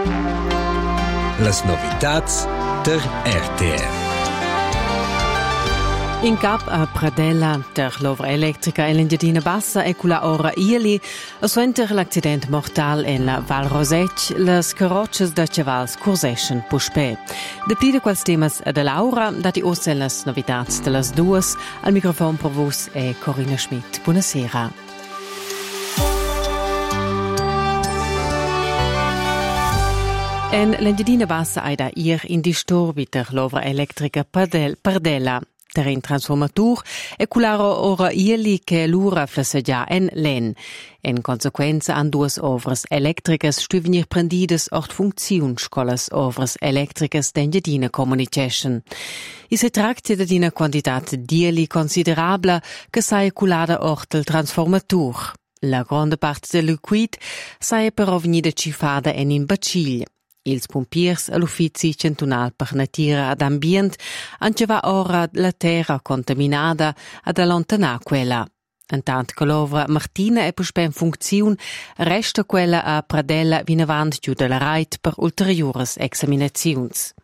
Las novitats der RTR. In cap a Pradella, der Lovra Electrica e l'Engiadina Bassa e quella ora ieli, suenter l'accident mortal en la Val Roseg, las carrocces da chavals curseschen puspè. De pli de quals temas de Laura, dati osse las novitats de las duas, al microfon per vos è Corinna Schmidt. Buonasera. En l'Engiadina Bassa aida ir in disturbi der Lovra Electrica Pardella. Terrain transformatur e cularo ora ieli che l'ura flessegia en len. En consequenza an duas ovras electricas stüvenir prendides ort funktionscolas ovras electricas d'Engiadina Communication. I se tracti de dina quantitat dieli considerabla che sae culada ort il transformatur. La grande parte del liquid sae però venida cifada en in baciglia. Ils pompiers all'uffici centunal per natira ad ambient anceva ora la terra contaminata ad allontanar quella. Intant che l'ovra Martina è puspe in funzione, resta quella a Pradella vinavant giù della reit per ulteriores examinazions.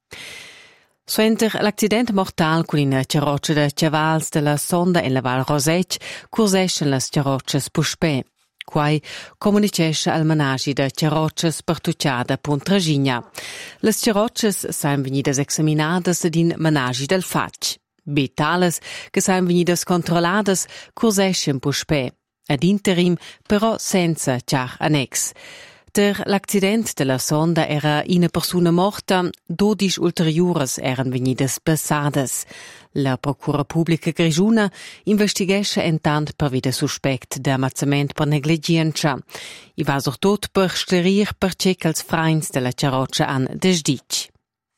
Suenter l'accident mortal con in carroccia de chavals della sonda in la Val Roseg curseschen las carrocces puspe. Quai comunicesce al menagi de carrocces per tucciada Pontragigna. Les carrocces sain venidas examinadas din menagi del Fatg. Tales che sain venidas controlladas curseschen puspè. Ad interim però senza char annex. Der l'accident de la sonda era una persona morta, 12 ulteriores eran venidas passades. La Procura Pubblica Grigiuna investigesce intant per vida suspect de ammazzament per negligenza. I va tot per sterir per cecals freins de la carroccia an desdic.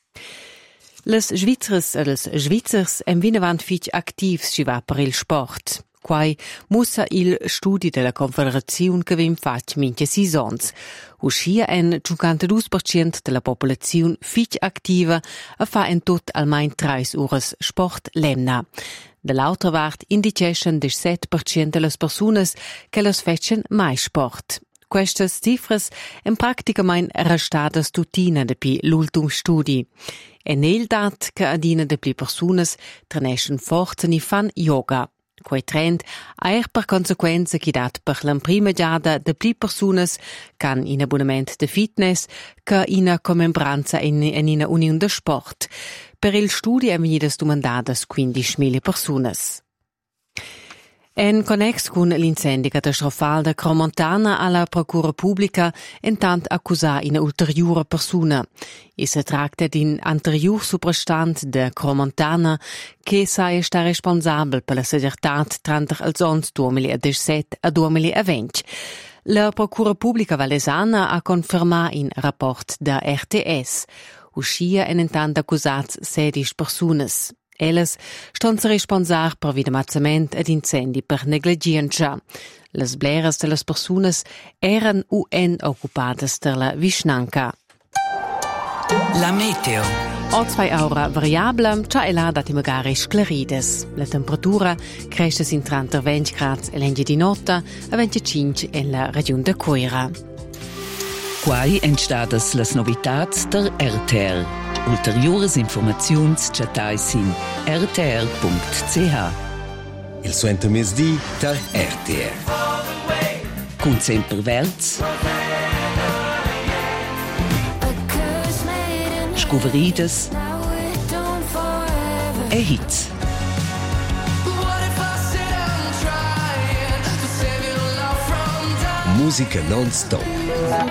Les Svizzers e les Svizzers en vinavant fich activs si va per il sport. Quai mussa il studi della Confederazione che vem fatg minche seasons. Uscia en 52% della popolazione fich activa a fa en tot almain 3 ures sport lemna. Dall'altra part indicescen 17% delle personas che los fetchen mai sport. Queste cifras en praticamente restadas tutina depi l'ultim studi. En el dat che adina depi personas treneschen forza ni fan yoga. Quei trend ha per conseguenza che dat per la prima giada de pli personas can in abbonament de fitness che in commembranza in una unione de sport. Per il studio è venidas domandadas 15.000 personas. En connex con l'incendio catastrofale da Cromontana alla Procura Pubblica intant accusa una ulteriore persona. E si tratta di un anterior soprastant de Cromontana che sae sta responsabile per la segretat tranter els ons 2017 a 2020. La Procura Pubblica valesana ha confermat in rapport da RTS. Uscia en intant accusats 16 personas. Elles ston se responsar per vidamazzament ed incendi per negligenza. Les bleras de las personas eran occupadas der la Vischnanca. La meteo. O 2 aura variabla, cia e là dati magari sclarides. La temperatura cresce sin 30 gradi e l'engi di notte a 25 in la regione de Coira. Quai entstadas las novitats der RTR. Ulteriores informaziuns chatais in rtr.ch. Il suento mesdì der RTR. Cun sempre verts. Scuverides. E hits. Musica non-stop.